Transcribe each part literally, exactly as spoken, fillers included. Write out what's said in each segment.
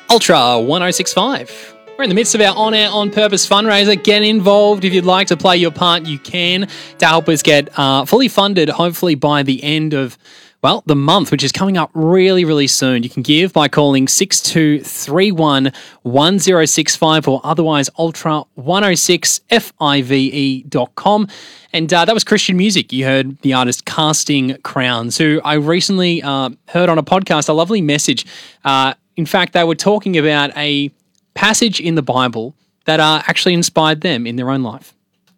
Ultra one oh six point five. We're in the midst of our On Air On Purpose fundraiser. Get involved. If you'd like to play your part, you can, to help us get uh, fully funded, hopefully by the end of, well, the month, which is coming up really, really soon. You can give by calling six two three one, one oh six five or otherwise ultra one oh six five dot com. And uh, that was Christian music. You heard the artist Casting Crowns, who I recently uh, heard on a podcast, a lovely message. Uh, in fact, they were talking about a passage in the Bible that uh, actually inspired them in their own life.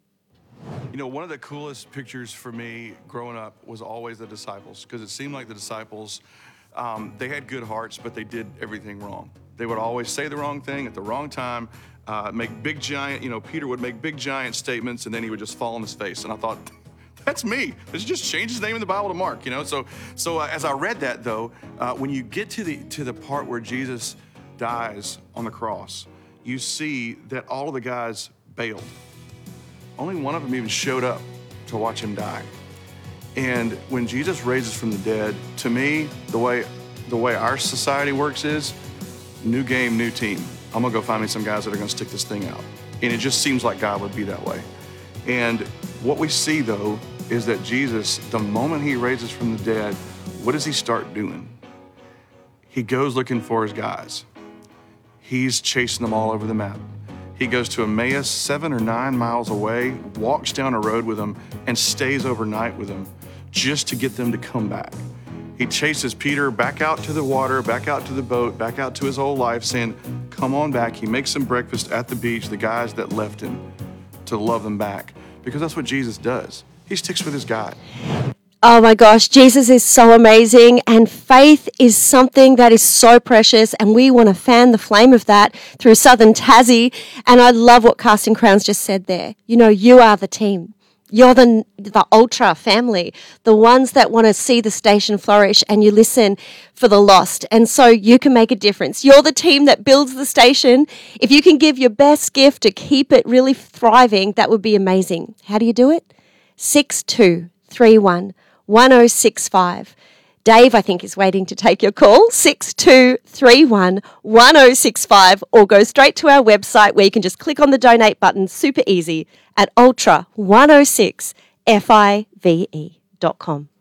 You know, one of the coolest pictures for me growing up was always the disciples, because it seemed like the disciples, um, they had good hearts, but they did everything wrong. They would always say the wrong thing at the wrong time, uh, make big giant, you know, Peter would make big giant statements, and then he would just fall on his face. And I thought, that's me. Let's just change his name in the Bible to Mark, you know? So so uh, as I read that, though, uh, when you get to the to the part where Jesus dies on the cross, you see that all of the guys bailed. Only one of them even showed up to watch him die. And when Jesus raises from the dead, to me, the way the way our society works is new game, new team. I'm gonna go find me some guys that are gonna stick this thing out. And it just seems like God would be that way. And what we see, though, is that Jesus, the moment he raises from the dead, what does he start doing? He goes looking for his guys. He's chasing them all over the map. He goes to Emmaus, seven or nine miles away, walks down a road with them, and stays overnight with them just to get them to come back. He chases Peter back out to the water, back out to the boat, back out to his old life, saying, come on back. He makes some breakfast at the beach, the guys that left him, to love them back. Because that's what Jesus does. He sticks with his guy. Oh my gosh, Jesus is so amazing, and faith is something that is so precious, and we want to fan the flame of that through Southern Tassie. And I love what Casting Crowns just said there. You know, you are the team. You're the, the Ultra family, the ones that want to see the station flourish, and you listen for the lost. And so you can make a difference. You're the team that builds the station. If you can give your best gift to keep it really thriving, that would be amazing. How do you do it? six two three one, one oh six five. Dave, I think, is waiting to take your call, six two three one, one oh six five, or go straight to our website where you can just click on the donate button, super easy, at ultra one oh six five dot com.